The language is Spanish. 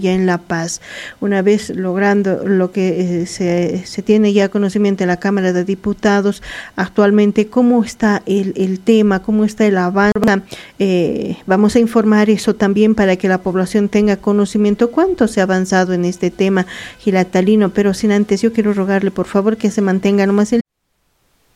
ya en La Paz. Una vez logrando lo que se tiene ya conocimiento en la Cámara de Diputados, actualmente cómo está el tema, cómo está el avance. Vamos a informar eso también para que la población tenga conocimiento cuánto se ha avanzado en este tema gilatalino, pero sin antes yo quiero rogarle por favor que se mantenga nomás en